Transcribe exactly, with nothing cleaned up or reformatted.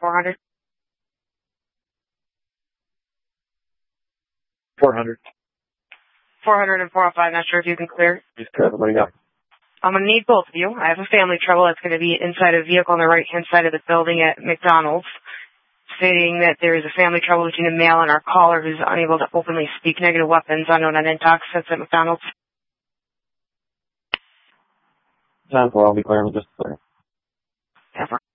four hundred. four hundred. four hundred and four oh five, not sure if you can clear. Just clear everybody up. I'm going to need both of you. I have a family trouble that's going to be inside a vehicle on the right-hand side of the building at McDonald's, stating that there is a family trouble between a male and our caller who's unable to openly speak. Negative weapons, unknown identified, sits at McDonald's. Time for all be clear, just clear. Ever.